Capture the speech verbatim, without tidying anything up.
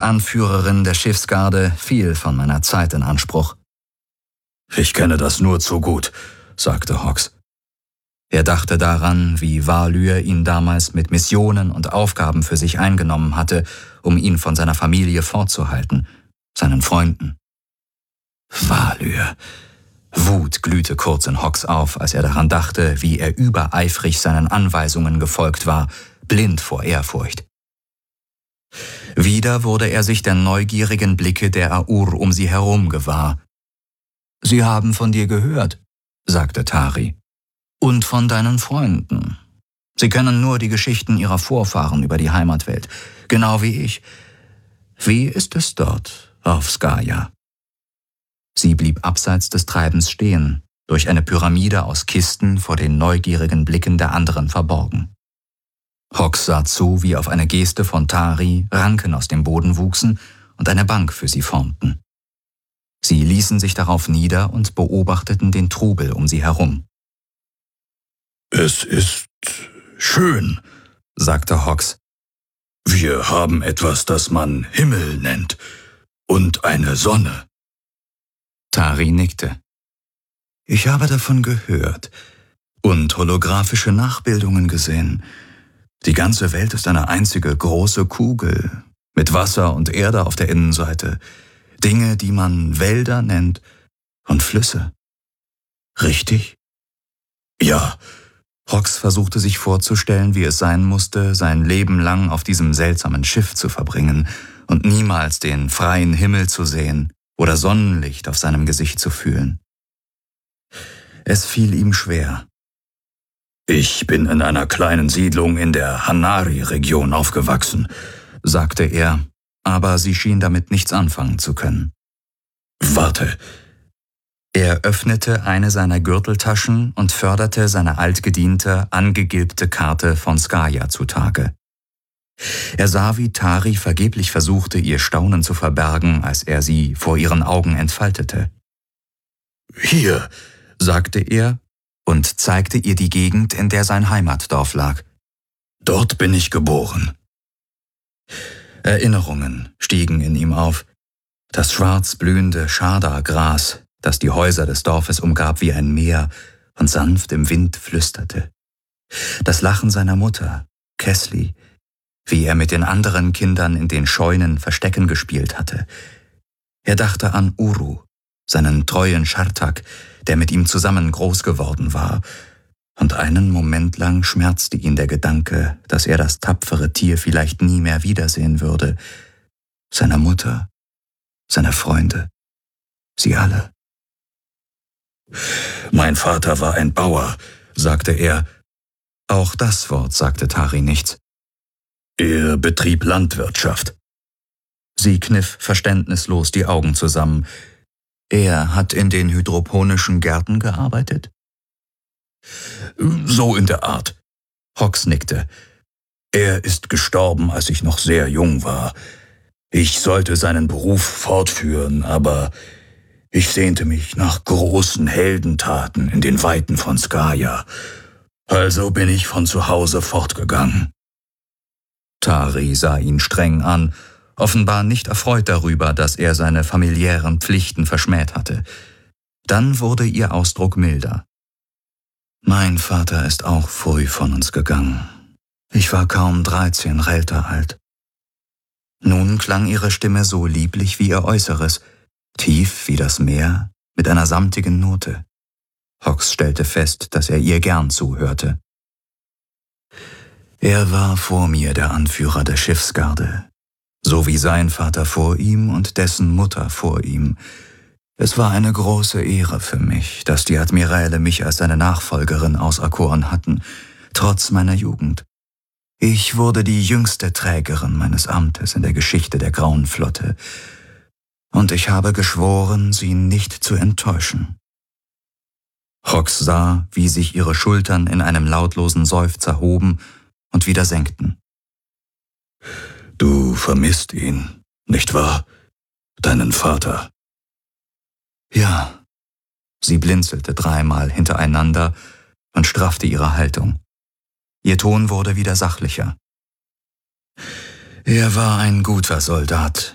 Anführerin der Schiffsgarde viel von meiner Zeit in Anspruch. »Ich kenne das nur zu gut«, sagte Hawks. Er dachte daran, wie Valur ihn damals mit Missionen und Aufgaben für sich eingenommen hatte, um ihn von seiner Familie fortzuhalten, seinen Freunden. Valur. Wut glühte kurz in Hawks auf, als er daran dachte, wie er übereifrig seinen Anweisungen gefolgt war, blind vor Ehrfurcht. Wieder wurde er sich der neugierigen Blicke der Aur um sie herum gewahr. »Sie haben von dir gehört«, sagte Tari. »Und von deinen Freunden. Sie kennen nur die Geschichten ihrer Vorfahren über die Heimatwelt, genau wie ich. Wie ist es dort auf Skaya?« Sie blieb abseits des Treibens stehen, durch eine Pyramide aus Kisten vor den neugierigen Blicken der anderen verborgen. Hawks sah zu, wie auf eine Geste von Tari Ranken aus dem Boden wuchsen und eine Bank für sie formten. Sie ließen sich darauf nieder und beobachteten den Trubel um sie herum. »Es ist schön«, sagte Hawks. »Wir haben etwas, das man Himmel nennt, und eine Sonne.« Tari nickte. »Ich habe davon gehört und holographische Nachbildungen gesehen. Die ganze Welt ist eine einzige große Kugel, mit Wasser und Erde auf der Innenseite, Dinge, die man Wälder nennt und Flüsse. Richtig?« »Ja.« Hawks versuchte sich vorzustellen, wie es sein musste, sein Leben lang auf diesem seltsamen Schiff zu verbringen und niemals den freien Himmel zu sehen oder Sonnenlicht auf seinem Gesicht zu fühlen. Es fiel ihm schwer. »Ich bin in einer kleinen Siedlung in der Hanari-Region aufgewachsen«, sagte er, aber sie schien damit nichts anfangen zu können. »Warte.« Er öffnete eine seiner Gürteltaschen und förderte seine altgediente, angegilbte Karte von Skaya zutage. Er sah, wie Tari vergeblich versuchte, ihr Staunen zu verbergen, als er sie vor ihren Augen entfaltete. »Hier«, sagte er und zeigte ihr die Gegend, in der sein Heimatdorf lag. »Dort bin ich geboren.« Erinnerungen stiegen in ihm auf. Das schwarz blühende Schada-Gras, das die Häuser des Dorfes umgab wie ein Meer und sanft im Wind flüsterte. Das Lachen seiner Mutter, Kesli, wie er mit den anderen Kindern in den Scheunen Verstecken gespielt hatte. Er dachte an Uru, seinen treuen Schartak, der mit ihm zusammen groß geworden war, und einen Moment lang schmerzte ihn der Gedanke, dass er das tapfere Tier vielleicht nie mehr wiedersehen würde. Seine Mutter, seine Freunde, sie alle. »Mein Vater war ein Bauer«, sagte er. Auch das Wort sagte Tari nichts. »Er betrieb Landwirtschaft.« Sie kniff verständnislos die Augen zusammen. »Er hat in den hydroponischen Gärten gearbeitet?« »So in der Art.« Hawks nickte. »Er ist gestorben, als ich noch sehr jung war. Ich sollte seinen Beruf fortführen, aber ich sehnte mich nach großen Heldentaten in den Weiten von Skaya. Also bin ich von zu Hause fortgegangen.« Tari sah ihn streng an, offenbar nicht erfreut darüber, dass er seine familiären Pflichten verschmäht hatte. Dann wurde ihr Ausdruck milder. »Mein Vater ist auch früh von uns gegangen. Ich war kaum dreizehn Relter alt.« Nun klang ihre Stimme so lieblich wie ihr Äußeres, tief wie das Meer, mit einer samtigen Note. Hawks stellte fest, dass er ihr gern zuhörte. Er war vor mir der Anführer der Schiffsgarde, so wie sein Vater vor ihm und dessen Mutter vor ihm. Es war eine große Ehre für mich, dass die Admiräle mich als seine Nachfolgerin auserkoren hatten, trotz meiner Jugend. Ich wurde die jüngste Trägerin meines Amtes in der Geschichte der Grauen Flotte, und ich habe geschworen, sie nicht zu enttäuschen. Hawks sah, wie sich ihre Schultern in einem lautlosen Seufzer hoben und wieder senkten. »Du vermisst ihn, nicht wahr? Deinen Vater?« »Ja.« Sie blinzelte dreimal hintereinander und straffte ihre Haltung. Ihr Ton wurde wieder sachlicher. »Er war ein guter Soldat,